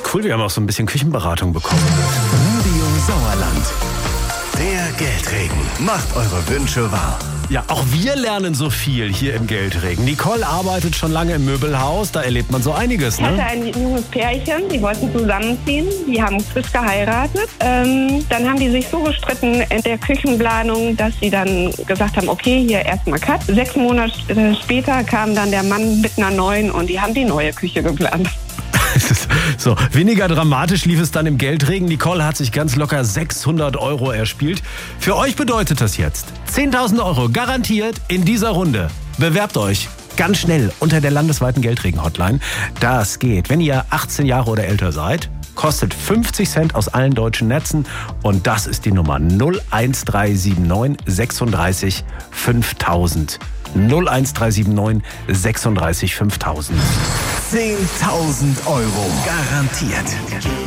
cool, wir haben auch so ein bisschen Küchenberatung bekommen. Radio Sauerland. Der Geldregen macht eure Wünsche wahr. Ja, auch wir lernen so viel hier im Geldregen. Nicole arbeitet schon lange im Möbelhaus, da erlebt man so einiges, Ich hatte ne? ein junges Pärchen, die wollten zusammenziehen, die haben frisch geheiratet. Dann haben die sich so gestritten in der Küchenplanung, dass sie dann gesagt haben, okay, hier erstmal Cut. 6 Monate später kam dann der Mann mit einer neuen und die haben die neue Küche geplant. So, weniger dramatisch lief es dann im Geldregen. Nicole hat sich ganz locker 600 € erspielt. Für euch bedeutet das jetzt 10.000 € garantiert in dieser Runde. Bewerbt euch ganz schnell unter der landesweiten Geldregen-Hotline. Das geht, wenn ihr 18 Jahre oder älter seid. Kostet 50 Cent aus allen deutschen Netzen. Und das ist die Nummer 01379 36 5000. 01379 36 5000. 10.000 € garantiert.